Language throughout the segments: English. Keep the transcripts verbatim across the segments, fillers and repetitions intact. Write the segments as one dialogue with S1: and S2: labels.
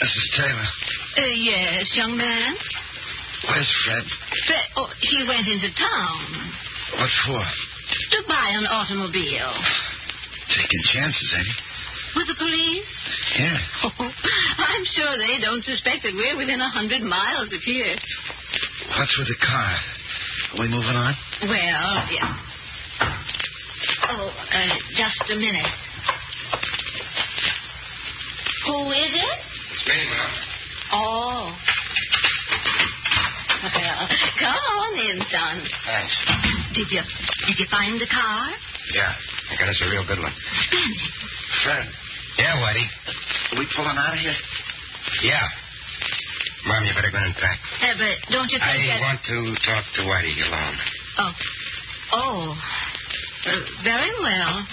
S1: Missus Taylor.
S2: Uh, yes, young man?
S1: Where's Fred?
S2: Fred, oh, he went into town.
S1: What for?
S2: To buy an automobile.
S1: Taking chances, ain't he?
S2: With the police?
S1: Yeah.
S2: Oh, I'm sure they don't suspect that we're within a hundred miles of here.
S1: What's with the car? Are we moving on?
S2: Well, yeah. Oh, uh, just a minute. Who is it?
S3: It's me, Mom.
S2: Oh. Well, come on in, son.
S3: Thanks.
S2: Did you did you find the car?
S3: Yeah, I got us a real good one.
S2: Stanley.
S1: Fred,
S3: Yeah, Whitey.
S1: are we pulling out of here?
S3: Yeah. Mom, you better go and pack.
S2: Uh, but don't you think
S3: I
S2: that...
S3: want to talk to Whitey alone.
S2: Oh. Oh. Uh, very well.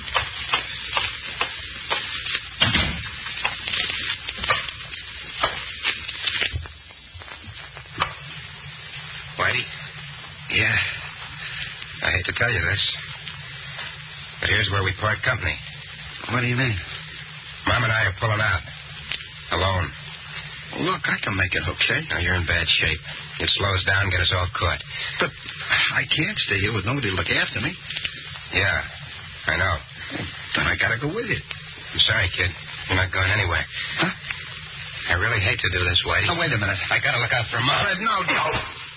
S3: Whitey,
S1: Yeah.
S3: I hate to tell you this, but here's where we part company.
S1: What do you mean?
S3: Mom and I are pulling out. Alone.
S1: Look, I can make it okay.
S3: Now, you're in bad shape. It slows down, get us all caught.
S1: But I can't stay here with nobody to look after me.
S3: Yeah, I know.
S1: Then I gotta go with you.
S3: I'm sorry, kid. You're not going anywhere.
S1: Huh?
S3: I really hate to do this, Whitey.
S1: Now, wait a minute.
S3: I gotta look out for Mom.
S1: Fred, no, no.